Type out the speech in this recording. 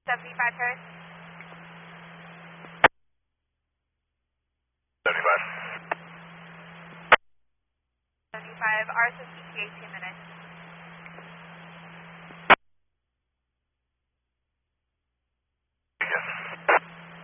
75 Paris. 75. 75, RSS ETA 2 minutes.